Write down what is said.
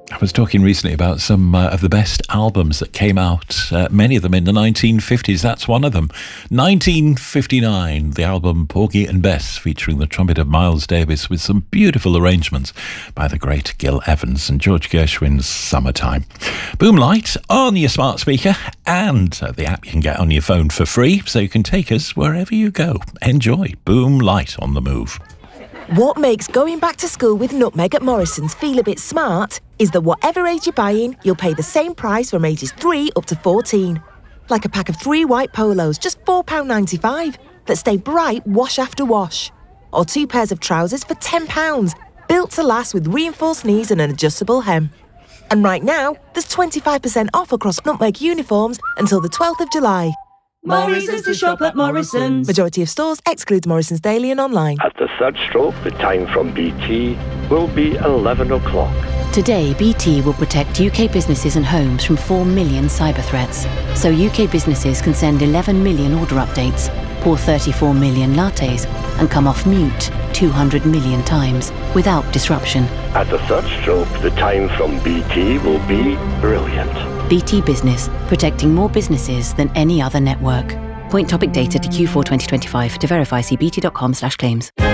I was talking recently about some of the best albums that came out, many of them in the 1950s. That's one of them. 1959, the album Porgy and Bess, featuring the trumpet of Miles Davis, with some beautiful arrangements by the great Gil Evans and George Gershwin's Summertime. Boomlight on your smart speaker and the app you can get on your phone for free, so you can take us wherever you go. Enjoy Boomlight on the move. What makes going back to school with Nutmeg at Morrison's feel a bit smart is that whatever age you're buying, you'll pay the same price from ages 3 up to 14. Like a pack of 3 white polos, just £4.95, that stay bright wash after wash. Or 2 pairs of trousers for £10, built to last with reinforced knees and an adjustable hem. And right now, there's 25% off across Nutmeg uniforms until the 12th of July. Morrison's to shop at Morrison's. Majority of stores excludes Morrison's Daily and online. At the third stroke, the time from BT will be 11 o'clock. Today, BT will protect UK businesses and homes from 4 million cyber threats. So UK businesses can send 11 million order updates, pour 34 million lattes, and come off mute 200 million times without disruption. At the third stroke, the time from BT will be brilliant. BT Business, protecting more businesses than any other network. Point topic data to Q4 2025. To verify, see bt.com/claims.